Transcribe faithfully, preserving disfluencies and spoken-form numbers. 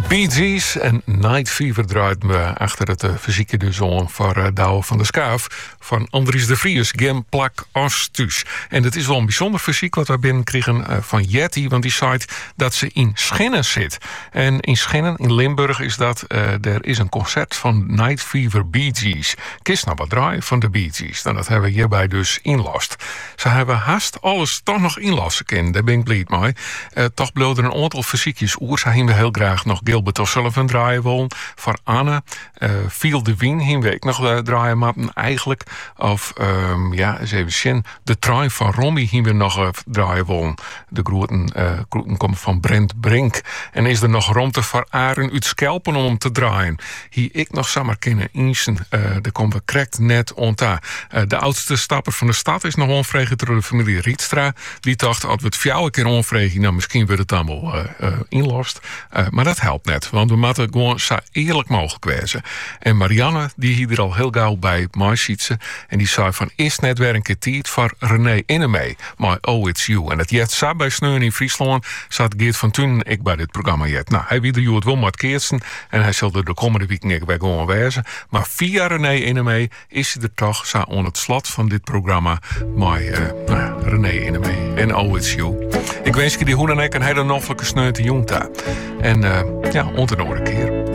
Bee Gees en Night Fever draait me achter het uh, fysieke dus om voor uh, Douwe van der Schaaf van Andries de Vries, Gem Plak Astus. En het is wel een bijzonder fysiek wat we binnenkregen uh, van Jetty, want die site dat ze in Schennen zit. En in Schennen, in Limburg, is dat, uh, er is een concert van Night Fever Bee Gees. Kist nou wat draaien van de Bee Gees. Nou, dat hebben we hierbij dus inlast. Ze hebben haast alles toch nog inlassen kunnen, daar ben ik blij mee. Uh, toch bleef er een aantal fysiekjes oer, ze hebben we heel graag nog Gilbert O'Sullivan draaien willen. Voor Anne, uh, Fiel de Wien heen we ik nog uh, draaien matten eigenlijk. Of, um, ja, eens even zien. De trein van Romy heen we nog uh, draaien willen. De groeten uh, groeten komen van Brent Brink. En is er nog ruimte voor Aren uit Skelpen om te draaien. Hier ik nog samen kunnen insen. Uh, daar komen we correct net onta. Uh, de oudste stapper van de stad is nog onvregen door de familie Rietstra. Die dacht, als we het fjouwe keer onvregen, nou misschien wordt het dan wel uh, uh, inlost. Uh, maar dat helpt net, want we moeten gewoon zo eerlijk mogelijk wezen. En Marianne, die hier er al heel gauw bij mij zitten. En die zei van, is net weer een keer tijd voor René Innemee. Maar oh, it's you. En het jet zat bij Sneun in Friesland. Zat Geert van Toen ik bij dit programma jet. Nou, hij wie er het wel met keertsen. En hij zal er de komende weken weer gewoon wezen. Maar via René Innemee is hij er toch zo aan het slot van dit programma. Maar uh, nou, René Innemee. En oh, it's you. Ik wens je die hoe dan ook een hele noffelijke sneun te jonta. En uh, ja, ontdenoor een keer.